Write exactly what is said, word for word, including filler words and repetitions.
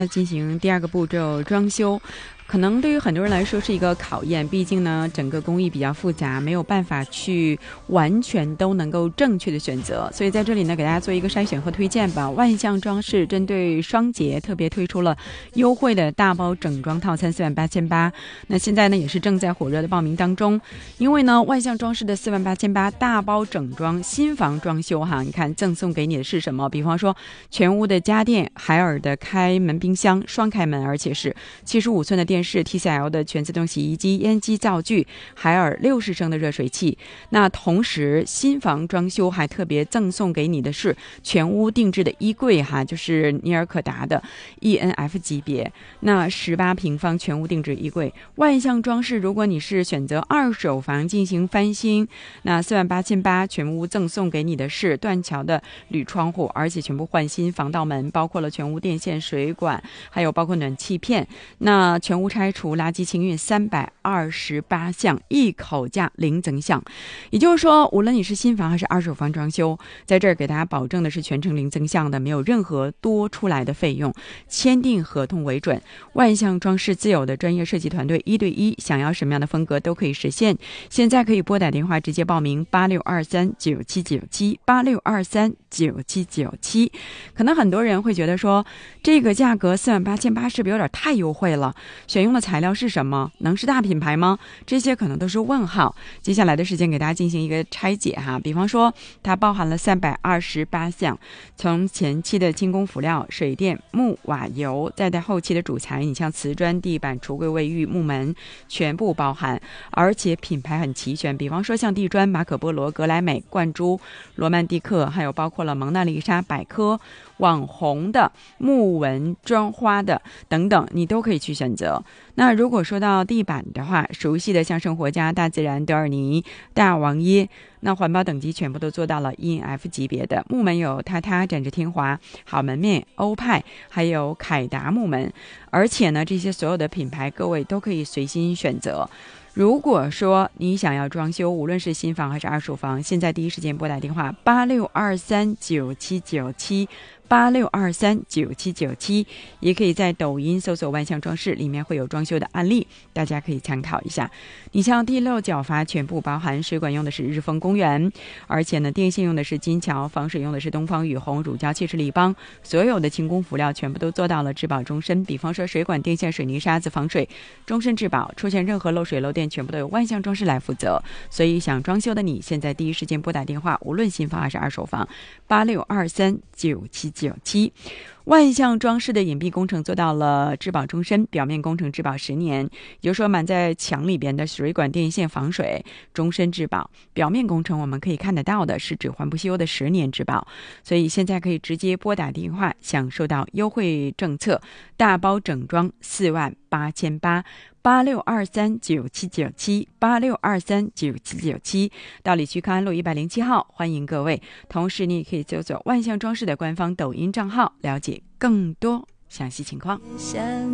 要进行第二个步骤装修，可能对于很多人来说是一个考验，毕竟呢整个工艺比较复杂，没有办法去完全都能够正确的选择，所以在这里呢给大家做一个筛选和推荐吧。万象装饰针对双节特别推出了优惠的大包整装套餐四万八千八，那现在呢也是正在火热的报名当中。因为呢万象装饰的四万八千八大包整装新房装修哈，你看赠送给你的是什么？比方说全屋的家电，海尔的开门冰箱双开门，而且是七十五寸的电视， T C L 的全自动洗衣机，烟机灶具，海尔六十升的热水器。那同时新房装修还特别赠送给你的是全屋定制的衣柜哈，就是尼尔可达的 E N F 级别，那十八平方全屋定制衣柜。万象装饰如果你是选择二手房进行翻新，那四万八千八全屋赠送给你的是断桥的铝窗户，而且全部换新防盗门，包括了全屋电线水管，还有包括暖气片。那全屋拆除垃圾清运三百二十八项，一口价零增项。也就是说无论你是新房还是二手房装修，在这儿给大家保证的是全程零增项的，没有任何多出来的费用，签订合同为准。万象装饰自有的专业设计团队，一对一想要什么样的风格都可以实现。现在可以拨打电话直接报名八六二三九七九七 八六二三九七九七。可能很多人会觉得说这个价格四万八千八是不是有点太优惠了？选用的材料是什么？能是大品牌吗？这些可能都是问号。接下来的时间给大家进行一个拆解哈，比方说它包含了三百二十八项，从前期的轻工辅料、水电、木、瓦、油，再到后期的主材，你像瓷砖、地板、橱柜、卫浴、木门全部包含，而且品牌很齐全，比方说像地砖、马可波罗、格莱美、冠珠、罗曼蒂克，还有包括了蒙娜丽莎、百科、网红的、木纹砖花的等等，你都可以去选择。那如果说到地板的话，熟悉的像生活家、大自然、德尔尼、大王耶，那环保等级全部都做到了 E N F 级别的。木门有榻榻、展翅天华、好门面、欧派，还有凯达木门，而且呢这些所有的品牌各位都可以随心选择。如果说你想要装修，无论是新房还是二手房，现在第一时间拨打电话八六二三九七九七八六二三九七九七，也可以在抖音搜索万象装饰，里面会有装修的案例，大家可以参考一下。你像第六角阀全部包含，水管用的是日丰公园，而且呢电线用的是金桥，防水用的是东方雨虹，乳胶漆是立邦，所有的轻工辅料全部都做到了质保终身。比方说水管、电线、水泥、沙子防水终身质保，出现任何漏水漏电全部都由万象装饰来负责。所以想装修的你，现在第一时间拨打电话，无论新房还是二手房八六二三九七九七。万象装饰的隐蔽工程做到了质保终身，表面工程质保十年，也就是说满在墙里边的水管电线防水终身质保，表面工程我们可以看得到的是指还不修的十年质保。所以现在可以直接拨打电话享受到优惠政策，大包整装四万八千八，八六二三九七九七八六二三九七九七，到里区康安路一百零七号，欢迎各位。同时你也可以搜索万象装饰的官方抖音账号，了解更多详细情况。